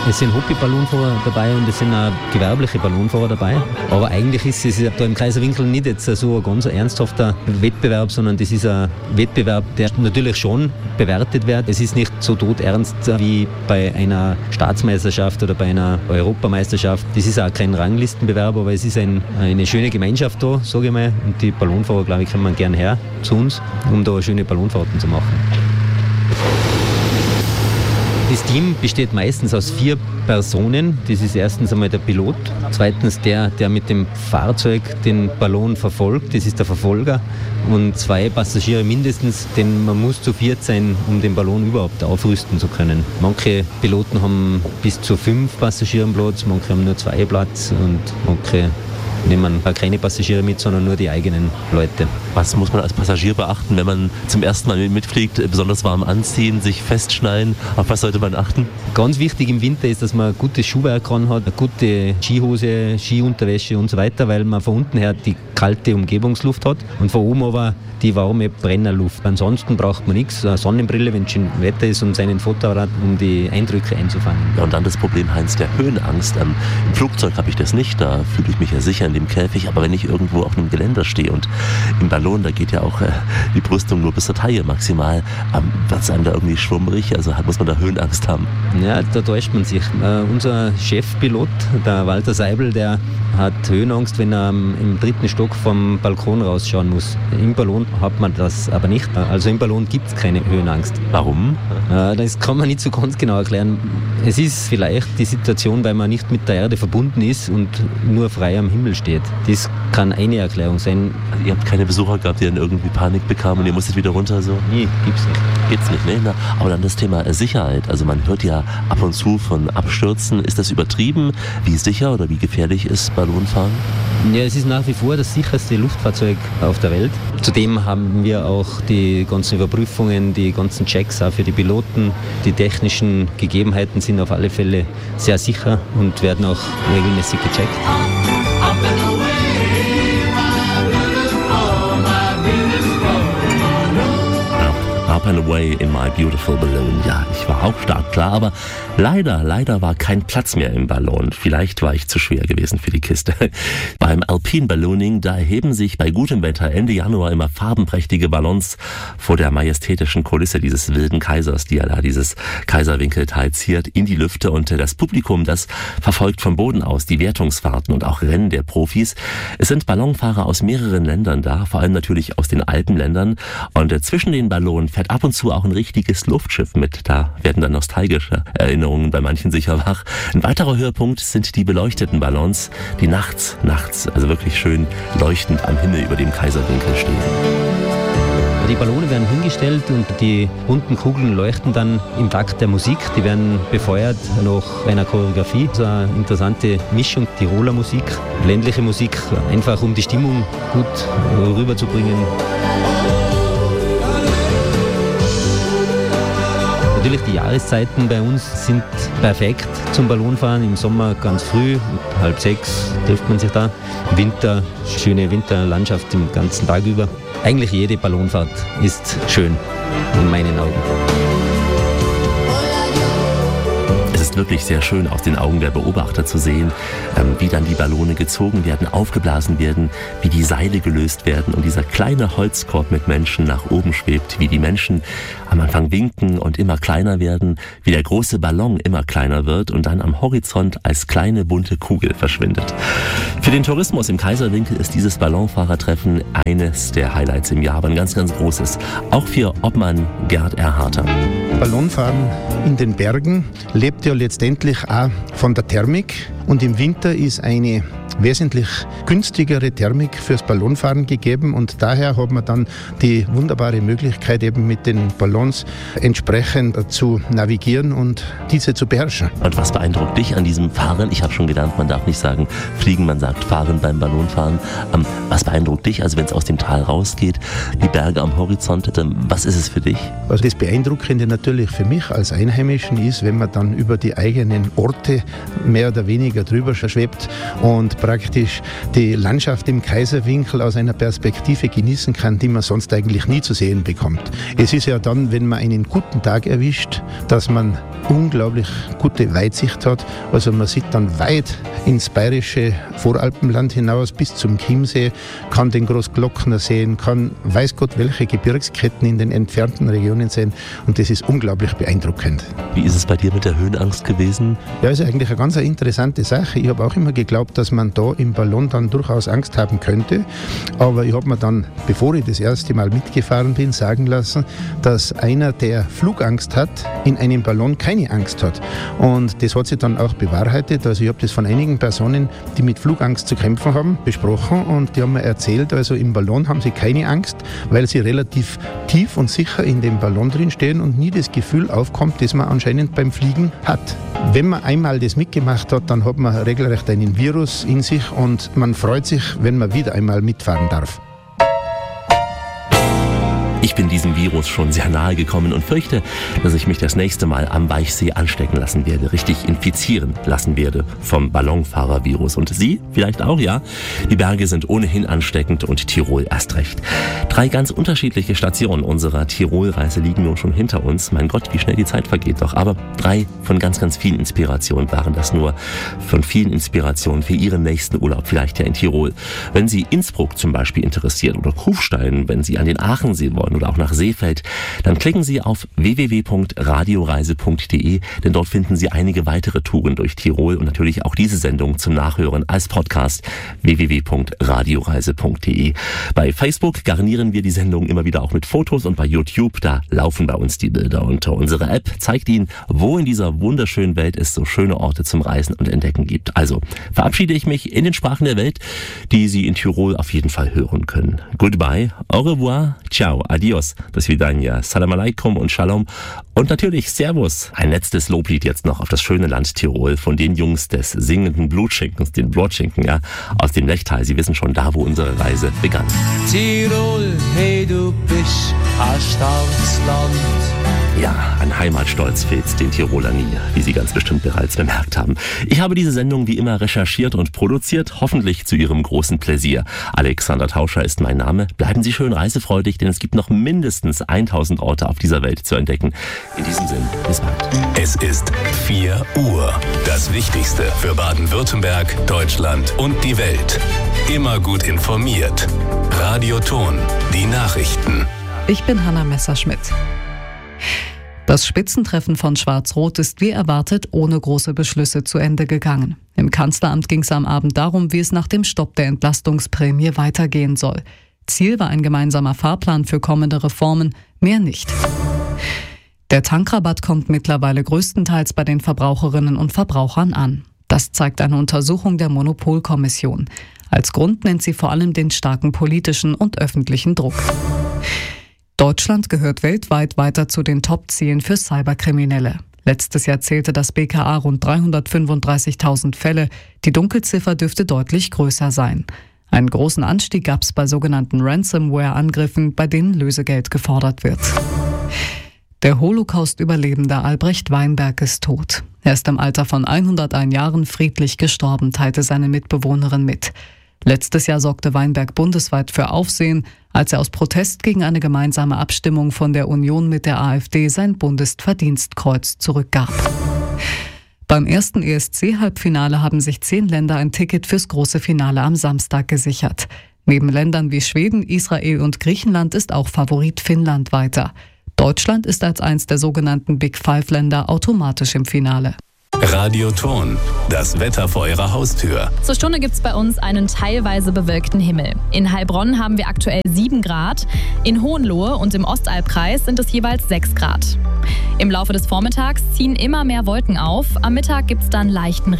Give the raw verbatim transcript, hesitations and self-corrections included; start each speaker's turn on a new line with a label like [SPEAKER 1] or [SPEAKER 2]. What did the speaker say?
[SPEAKER 1] Es sind Hobby-Ballonfahrer dabei und es sind auch gewerbliche Ballonfahrer dabei. Aber eigentlich ist es da im Kaiserwinkel nicht jetzt so ein ganz ernsthafter Wettbewerb, sondern das ist ein Wettbewerb, der natürlich schon bewertet wird. Es ist nicht so todernst wie bei einer Staatsmeisterschaft oder bei einer Europameisterschaft. Das ist auch kein Ranglistenbewerb, aber es ist ein, eine schöne Gemeinschaft da, sage ich mal. Und die Ballonfahrer, glaube ich, kommen gern her zu uns, um da schöne Ballonfahrten zu machen. Das Team besteht meistens aus vier Personen. Das ist erstens einmal der Pilot, zweitens der, der mit dem Fahrzeug den Ballon verfolgt, das ist der Verfolger, und zwei Passagiere mindestens, denn man muss zu viert sein, um den Ballon überhaupt aufrüsten zu können. Manche Piloten haben bis zu fünf Passagiere am Platz, manche haben nur zwei Platz und manche nehmen keine Passagiere mit, sondern nur die eigenen Leute.
[SPEAKER 2] Was muss man als Passagier beachten, wenn man zum ersten Mal mitfliegt? Besonders warm anziehen, sich festschneiden. Auf was sollte man achten?
[SPEAKER 1] Ganz wichtig im Winter ist, dass man ein gutes Schuhwerk dran hat, eine gute Skihose, Skiunterwäsche und so weiter, weil man von unten her die kalte Umgebungsluft hat und von oben aber die warme Brennerluft. Ansonsten braucht man nichts, eine Sonnenbrille, wenn es schön Wetter ist, und seinen Fotoapparat, um die Eindrücke einzufangen.
[SPEAKER 2] Ja, und dann das Problem, Heinz, der Höhenangst. Ähm, Im Flugzeug habe ich das nicht, da fühle ich mich ja sicher in dem Käfig, aber wenn ich irgendwo auf einem Geländer stehe und im Ballon, da geht ja auch äh, die Brüstung nur bis zur Taille maximal, ähm, wird es einem da irgendwie schwummrig, also hat, muss man da Höhenangst haben?
[SPEAKER 1] Ja, da täuscht man sich. Äh, unser Chefpilot, der Walter Seibel, der hat Höhenangst, wenn er ähm, im dritten Stock vom Balkon rausschauen muss. Im Ballon hat man das aber nicht. Also im Ballon gibt es keine Höhenangst.
[SPEAKER 2] Warum?
[SPEAKER 1] Äh, das kann man nicht so ganz genau erklären. Es ist vielleicht die Situation, weil man nicht mit der Erde verbunden ist und nur frei am Himmel steht. Das kann eine Erklärung sein.
[SPEAKER 2] Also ihr habt keine Besucher gehabt, die dann irgendwie Panik bekamen und ihr musstet wieder runter? So?
[SPEAKER 1] Nee, gibt's nicht.
[SPEAKER 2] Geht's nicht, ne? Na, aber dann das Thema Sicherheit. Also man hört ja ab und zu von Abstürzen. Ist das übertrieben? Wie sicher oder wie gefährlich ist Ballonfahren?
[SPEAKER 1] Ja, es ist nach wie vor das sicherste Luftfahrzeug auf der Welt. Zudem haben wir auch die ganzen Überprüfungen, die ganzen Checks auch für die Piloten. Die technischen Gegebenheiten sind auf alle Fälle sehr sicher und werden auch regelmäßig gecheckt.
[SPEAKER 2] Up and away in my beautiful balloon. Ja, ich war auch startklar, aber leider, leider war kein Platz mehr im Ballon. Vielleicht war ich zu schwer gewesen für die Kiste. Beim Alpine Ballooning, da heben sich bei gutem Wetter Ende Januar immer farbenprächtige Ballons vor der majestätischen Kulisse dieses wilden Kaisers, die ja da dieses Kaiserwinkeltal ziert, in die Lüfte, und das Publikum, das verfolgt vom Boden aus die Wertungsfahrten und auch Rennen der Profis. Es sind Ballonfahrer aus mehreren Ländern da, vor allem natürlich aus den Alpenländern, und zwischen den Ballonen fährt ab und zu auch ein richtiges Luftschiff mit. Da werden dann nostalgische Erinnerungen bei manchen sicher wach. Ein weiterer Höhepunkt sind die beleuchteten Ballons, die nachts, nachts, also wirklich schön leuchtend am Himmel über dem Kaiserwinkel stehen.
[SPEAKER 1] Die Ballone werden hingestellt und die bunten Kugeln leuchten dann im Takt der Musik. Die werden befeuert nach einer Choreografie. So eine interessante Mischung, Tiroler Musik, ländliche Musik, einfach um die Stimmung gut rüberzubringen. Natürlich, die Jahreszeiten bei uns sind perfekt zum Ballonfahren. Im Sommer ganz früh, um halb sechs trifft man sich da. Im Winter, schöne Winterlandschaft den ganzen Tag über. Eigentlich jede Ballonfahrt ist schön, in meinen Augen.
[SPEAKER 2] Es ist wirklich sehr schön aus den Augen der Beobachter zu sehen, wie dann die Ballone gezogen werden, aufgeblasen werden, wie die Seile gelöst werden und dieser kleine Holzkorb mit Menschen nach oben schwebt, wie die Menschen am Anfang winken und immer kleiner werden, wie der große Ballon immer kleiner wird und dann am Horizont als kleine bunte Kugel verschwindet. Für den Tourismus im Kaiserwinkel ist dieses Ballonfahrertreffen eines der Highlights im Jahr, aber ein ganz, ganz großes. Auch für Obmann Gerd Erharter.
[SPEAKER 3] Ballonfahren in den Bergen lebt ja letztendlich auch von der Thermik, und im Winter ist eine wesentlich günstigere Thermik fürs Ballonfahren gegeben, und daher hat man dann die wunderbare Möglichkeit, eben mit den Ballons entsprechend zu navigieren und diese zu beherrschen.
[SPEAKER 2] Und was beeindruckt dich an diesem Fahren? Ich habe schon gelernt, man darf nicht sagen fliegen, man sagt fahren beim Ballonfahren. Ähm, was beeindruckt dich, also wenn es aus dem Tal rausgeht, die Berge am Horizont, was ist es für dich?
[SPEAKER 3] Also das Beeindruckende natürlich für mich als Einheimischen ist, wenn man dann über die eigenen Orte mehr oder weniger Meter drüber schwebt und praktisch die Landschaft im Kaiserwinkel aus einer Perspektive genießen kann, die man sonst eigentlich nie zu sehen bekommt. Es ist ja dann, wenn man einen guten Tag erwischt, dass man unglaublich gute Weitsicht hat. Also man sieht dann weit ins bayerische Voralpenland hinaus bis zum Chiemsee, kann den Großglockner sehen, kann weiß Gott welche Gebirgsketten in den entfernten Regionen sehen und das ist unglaublich beeindruckend.
[SPEAKER 2] Wie ist es bei dir mit der Höhenangst gewesen?
[SPEAKER 3] Ja, ist eigentlich eine ganz interessante Sache. Ich habe auch immer geglaubt, dass man da im Ballon dann durchaus Angst haben könnte, aber ich habe mir dann, bevor ich das erste Mal mitgefahren bin, sagen lassen, dass einer, der Flugangst hat, in einem Ballon keine Angst hat. Und das hat sich dann auch bewahrheitet. Also ich habe das von einigen Personen, die mit Flugangst zu kämpfen haben, besprochen und die haben mir erzählt, also im Ballon haben sie keine Angst, weil sie relativ tief und sicher in dem Ballon drin stehen und nie das Gefühl aufkommt, das man anscheinend beim Fliegen hat. Wenn man einmal das mitgemacht hat, dann hat man regelrecht einen Virus in sich und man freut sich, wenn man wieder einmal mitfahren darf.
[SPEAKER 2] Ich bin diesem Virus schon sehr nahe gekommen und fürchte, dass ich mich das nächste Mal am Weichsee anstecken lassen werde, richtig infizieren lassen werde vom Ballonfahrervirus. Und Sie vielleicht auch, ja? Die Berge sind ohnehin ansteckend und Tirol erst recht. Drei ganz unterschiedliche Stationen unserer Tirolreise liegen nun schon hinter uns. Mein Gott, wie schnell die Zeit vergeht doch. Aber drei von ganz, ganz vielen Inspirationen waren das nur. Von vielen Inspirationen für Ihren nächsten Urlaub, vielleicht ja in Tirol. Wenn Sie Innsbruck zum Beispiel interessiert oder Kufstein, wenn Sie an den Aachensee wollen, oder auch nach Seefeld, dann klicken Sie auf w w w punkt radioreise punkt d e, denn dort finden Sie einige weitere Touren durch Tirol und natürlich auch diese Sendung zum Nachhören als Podcast w w w punkt radioreise punkt d e. Bei Facebook garnieren wir die Sendung immer wieder auch mit Fotos und bei YouTube, da laufen bei uns die Bilder und unsere App zeigt Ihnen, wo in dieser wunderschönen Welt es so schöne Orte zum Reisen und Entdecken gibt. Also verabschiede ich mich in den Sprachen der Welt, die Sie in Tirol auf jeden Fall hören können. Goodbye, au revoir, ciao, adios, do svidania, salam alaikum und shalom und natürlich Servus. Ein letztes Loblied jetzt noch auf das schöne Land Tirol von den Jungs des singenden Blutschinkens, den Blutschinken, ja, aus dem Lechtal. Sie wissen schon da, wo unsere Reise begann.
[SPEAKER 4] Tirol, hey du bist ein starkes Land.
[SPEAKER 2] Ja, an Heimatstolz fehlt den Tiroler nie, wie Sie ganz bestimmt bereits bemerkt haben. Ich habe diese Sendung wie immer recherchiert und produziert, hoffentlich zu Ihrem großen Pläsier. Alexander Tauscher ist mein Name. Bleiben Sie schön reisefreudig, denn es gibt noch mindestens tausend Orte auf dieser Welt zu entdecken. In diesem Sinn, bis bald.
[SPEAKER 5] Es ist vier Uhr. Das Wichtigste für Baden-Württemberg, Deutschland und die Welt. Immer gut informiert. Radio Ton, die Nachrichten.
[SPEAKER 6] Ich bin Hanna Messerschmidt. Das Spitzentreffen von Schwarz-Rot ist wie erwartet ohne große Beschlüsse zu Ende gegangen. Im Kanzleramt ging es am Abend darum, wie es nach dem Stopp der Entlastungsprämie weitergehen soll. Ziel war ein gemeinsamer Fahrplan für kommende Reformen, mehr nicht. Der Tankrabatt kommt mittlerweile größtenteils bei den Verbraucherinnen und Verbrauchern an. Das zeigt eine Untersuchung der Monopolkommission. Als Grund nennt sie vor allem den starken politischen und öffentlichen Druck. Deutschland gehört weltweit weiter zu den Top-Zielen für Cyberkriminelle. Letztes Jahr zählte das B K A rund dreihundertfünfunddreißigtausend Fälle. Die Dunkelziffer dürfte deutlich größer sein. Einen großen Anstieg gab es bei sogenannten Ransomware-Angriffen, bei denen Lösegeld gefordert wird. Der Holocaust-Überlebende Albrecht Weinberg ist tot. Er ist im Alter von hunderteins Jahren friedlich gestorben, teilte seine Mitbewohnerin mit. Letztes Jahr sorgte Weinberg bundesweit für Aufsehen, als er aus Protest gegen eine gemeinsame Abstimmung von der Union mit der AfD sein Bundesverdienstkreuz zurückgab. Beim ersten E S C-Halbfinale haben sich zehn Länder ein Ticket fürs große Finale am Samstag gesichert. Neben Ländern wie Schweden, Israel und Griechenland ist auch Favorit Finnland weiter. Deutschland ist als eins der sogenannten Big Five-Länder automatisch im Finale.
[SPEAKER 5] Radio Ton, das Wetter vor Ihrer Haustür.
[SPEAKER 7] Zur Stunde gibt es bei uns einen teilweise bewölkten Himmel. In Heilbronn haben wir aktuell sieben Grad, in Hohenlohe und im Ostalbkreis sind es jeweils sechs Grad. Im Laufe des Vormittags ziehen immer mehr Wolken auf, am Mittag gibt es dann leichten Regen.